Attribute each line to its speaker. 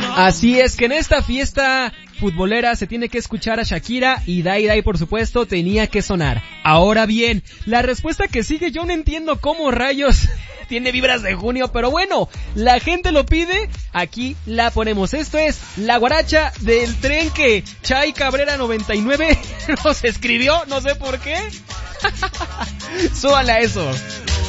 Speaker 1: Así es que en esta fiesta futbolera se tiene que escuchar a Shakira y Dai Dai, por supuesto, tenía que sonar. Ahora bien, la respuesta que sigue yo no entiendo cómo rayos tiene vibras de junio, pero bueno, la gente lo pide, aquí la ponemos. Esto es La Guaracha del Tren que Chay Cabrera 99 nos escribió, no sé por qué. Súbale a eso.